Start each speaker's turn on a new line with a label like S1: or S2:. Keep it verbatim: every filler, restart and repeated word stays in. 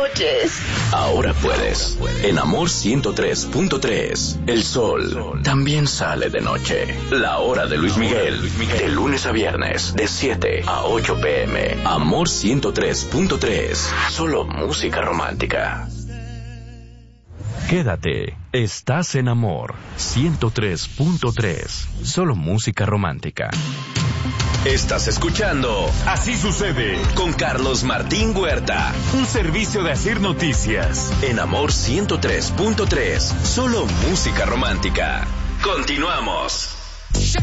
S1: noches.
S2: Ahora puedes. En Amor ciento tres punto tres. El sol también sale de noche. La hora de Luis Miguel. De lunes a viernes. De siete a ocho pm. Amor ciento tres punto tres. Solo música romántica.
S3: Quédate. Estás en Amor ciento tres punto tres. Solo música romántica.
S4: Estás escuchando Así Sucede con Carlos Martín Huerta. Un servicio de Asir Noticias. En Amor ciento tres punto tres. Solo música romántica. Continuamos.